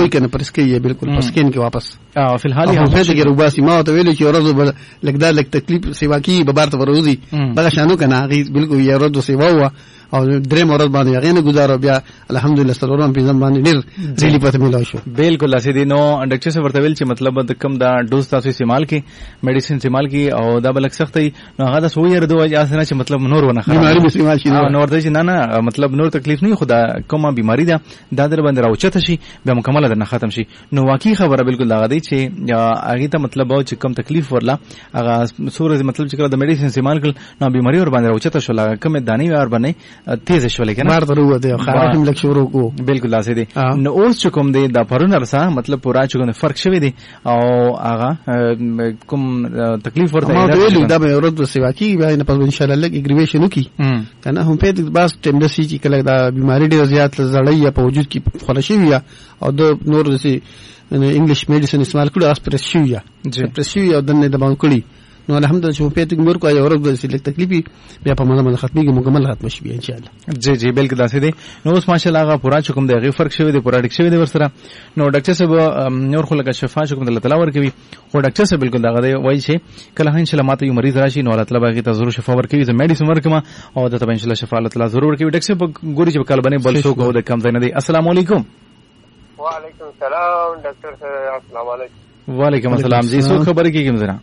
وای کنه پرسکې بالکل پسکین کې واپس فی الحال هم فته کې روباسي ما ته ویل چې ورځ لګدا لګ تکلیف سیوا کی به بارته وروزي بل شانو کنه غي بالکل یې ورځ سیوا وا او درې مراد باندې غینه گزارو بیا الحمدلله سرورم په ځم باندې ډیر ریلی پته ملو شو بالکل اسی دي نو ډاکټر صاحب ورته ویل چې مطلب د کم دا ډوز تاسو استعمال کی میډیسن استعمال کی او دا بلک سختي نو هغه د سو یې ردو اجازه چې مطلب نور ونه خراب بیماری استعمال شي نو ورته چې نه مطلب نور تکلیف نه خدا کومه بیماری ده دا در باندې راوچته شي بیا مکمل ده نه ختم شي نو واقعي خبره بالکل دا غدي چې هغه ته مطلب او چې کم تکلیف ورلا هغه سورې مطلب چې کله د میډیسن استعمال کړ نو بیماری ور باندې راوچته شو لا کومه دانی ور باندې تیز شو لیکن بار ضرورت دی خارج هم لک شروع کو بالکل لاسه دي نو اوس کوم دی د پرونر سره مطلب پورا چګونه فرق شوی دی او هغه کوم تکلیف ورته ما ویلو دا به ورته سیوا کی به نه په ان شاء الله لګ اګریویشن وکي کنه هم په دې باس ټیم د سی چې کله دا بیماری ډیره زیات زړی په وجود کې خلشي وي او د نور د انګلیش میډیسن استعمال کړو اسپرس شي یا او دنه د باندې کړی نو الحمدلله چې په دې ګور کو یا ورته سې لګ تکلیفي بیا په مزه ختمي مکمل ختم شي ان شاء الله جی جی بالکل داسې دی نو اوس ماشاءالله هغه پورا چکم دی غي فرق شوی دی پورا ډک شوی دی ورسره نو ډاکټر صاحب نور خلک شفا چکم الله تعالی ورکوي خو ډاکټر صاحب بالکل دغه دی وایي چې کله ان شاء الله ماته یو مریض راشي نو الله تعالی به ضرور شفا ورکوي زه میډیسن ورکما او د ان شاء الله شفا الله تعالی ضرور ورکوي ډاکټر صاحب ګوري چې کله باندې بل څوک او د کم ځای نه دی السلام علیکم وعلیکم السلام ډاکټر صاحب السلام علیکم وعلیکم السلام جی څه خبر کیږم زرا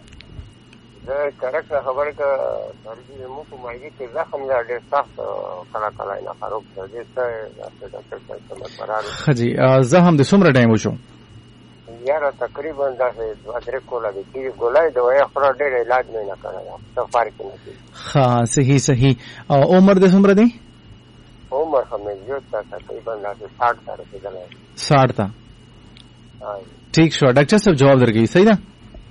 کارکه خبره که سرجی مو په مایګي کې زخم لا ډېر سخت کله کله نه خراب دی چې ډاکټر صاحب مراد خجی زخم د څومره ټایم وشو یاره تقریبا دا 2-3 کوله دي چې ګولای دوايي خورا ډېر علاج نه کړی څه فرق نه دي ها صحیح او عمر د څومره دی عمر هم یو تقریبا 60 سره رسیدلی 60 تا ٹھیک شو ډاکټر صاحب جواب درکړي صحیح ده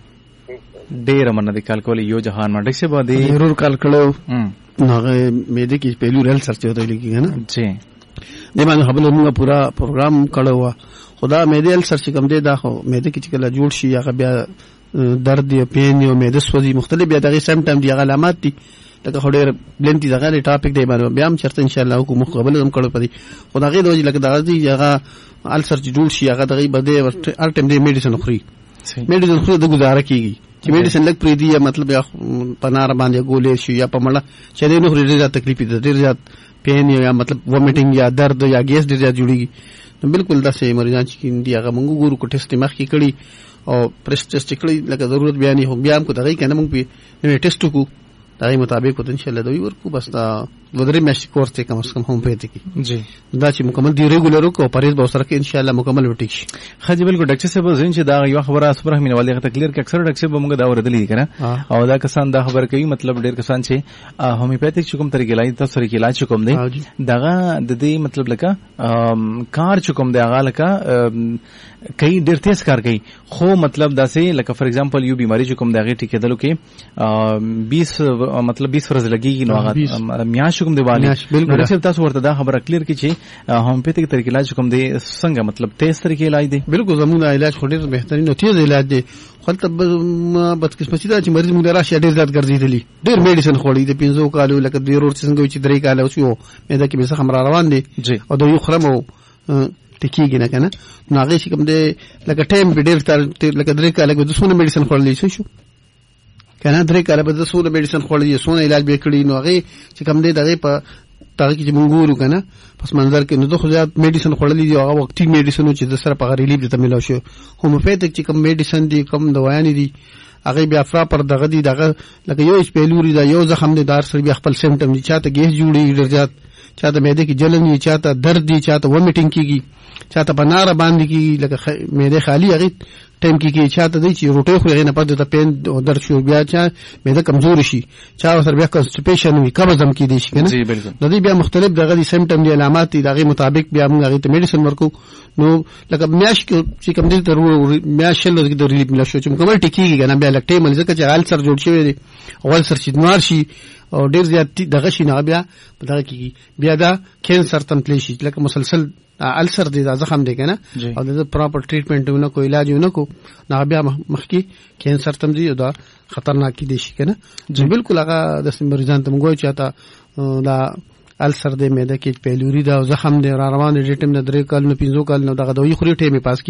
ډیر مننه د کال کولې یو جهان منډک شه باندې ضرور کال کړو نو مې دې کې پیلو ریل سرچ وته لګي نه جی دې باندې خبره موږ پورا پروګرام کړو خدا مې دې ال سرچ کوم دې دا خو مې دې کې کله جوړ شي هغه بیا درد یا پین یا مې د سوځي مختلف بیا دغه سمټم دي علامات دي لکه خډیر بلنتي دغه ټاپک دی باندې بیا هم چرته ان شاء الله کو مقابله هم کړو پدې خدا غي دوی لکه دغه دي هغه ال سرچ جوړ شي هغه دغه بده هر ټیم دې میډیسن خوري میډیسن خوري د گزاره کیږي چې میډیسن لګ پری دی یا مطلب یا پنار باندې ګولې شي یا پمړه چې دې نو ډېر زیات تکلیف دي ډېر زیات پین یا مطلب وومیټینګ یا درد یا ګیس ډېر زیات جوړیږي نو بالکل دا سه مریضان چې دی هغه موږ ګورو کو ټیسټ مخ کې کړی او پرس ټیسټ کړی لکه ضرورت بیان هم بیا هم کو دغه کنه موږ په ټیسټ کو دغه مطابق ان شاء الله دوی ورکو بس دا ودرې مېشت کورس ته کم از کم هم پېته کی جی دا چې مکمل دی ریګولر کو پرېز به سره کې ان شاء الله مکمل وټی شي خځې بالکل ډاکټر صاحب زین چې دا یو خبره صبر همینه والي غته کلیر کې اکثر ډاکټر صاحب موږ دا ورته کنه او دا کسان دا خبر کوي مطلب ډیر کسان چې هومیوپیتیک چکم طریقې لای تاسو طریقې علاج چکم دی دغه د دې مطلب لکه کار چکم دی هغه لکه کئی ډیر تیز کار کوي خو مطلب داسې لکه فار ایگزامپل یو بیماری چکم دغه ټیکېدلو کې 20 مطلب 20 ورځې لګي نو هغه میاش کوم دی والی نو صرف تاسو ورته دا خبره کلیر کی چې هومیوپیتیک طریقې علاج کوم دی څنګه مطلب تیز طریقې علاج دی بالکل زموږ علاج خو ډیر بهترین او تیز علاج دی خلک بدقسمتي دا چې مریض موږ راشي ډیر زیات ګرځېدلی ډیر میډیسن خوړی دی 5 کالو لکه د ورور څنګه چې 3 کالو شو مې دا کې به زخم را روان دي او د یو خرمو ټکیږي نه کنه نو هغه چې کوم دی لکه ټایم به ډیر لکه 3 کالو د سونه میډیسن خوړلی شو کنه 3 کاله به د سونه میډیسن خوړلی سونه علاج به کړی نو هغه چې کوم دی دغه په تاکي چې مونږ ګورو کنه پس منظر کې نو د خو زیات میډیسن خوړلی دی هغه وختي میډیسن چې د سره په ریلیف ته ملو شو هومیوپیتیک چې کوم میډیسن دی کوم دوايان دي هغه بیا پر دغه دی دغه لکه یو سپیلوري دا یو زخم دی دار سره بیا خپل سیمټم دي چاته ګیس جوړي ډیر زیات چاته معده کې جلن دي چاته درد دي چاته ومیټینګ کیږي چاته بنار باندې کیږي لکه معده خالی هغه ټایم کې چاته دی چې روټي خو غینه پد ته پین درد شو بیا چا معده کمزور شي چا سره بیا کانسټیپیشن وي قبض هم کې دي شي کنه د دې بیا مختلف دغه دي سیمټم دي علامات دي دغه مطابق بیا موږ هغه ته میډیسن ورکو نو لکه میاش چې کوم دي ته میاش له د ریلیف مل شو چې مکمل ټیکيږي کنه بیا لکټې مل ځکه چې حال سر جوړ شوی دی اول سر چې نوار شي او ډیر زیات دغه شي نه بیا دغه کیږي بیا دا کینسر تمپلی شي لکه مسلسل السر دی دا زخم دی کنه او د پراپر ټریټمنټ ونه کو علاج ونه کو نه بیا مخکي کینسر تم دی دا خطرناک دي شي کنه بالکل هغه د مریضان ته موږ چاته دا السر دی معده کې پیلوري دا زخم دی را روان دي ټیم د 3 کال نه 5 کال نه دغه دوی خوري ټیم پاس